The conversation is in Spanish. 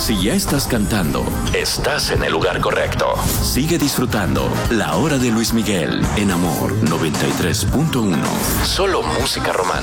Si ya estás cantando, estás en el lugar correcto. Sigue disfrutando La Hora de Luis Miguel en Amor 93.1. Solo música romántica.